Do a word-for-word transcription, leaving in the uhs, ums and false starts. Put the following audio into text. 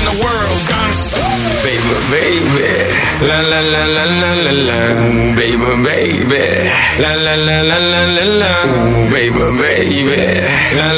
the world gangsta. Baby, baby, la la la la la la la. Baby, baby, la la la la la la la. Baby, baby, la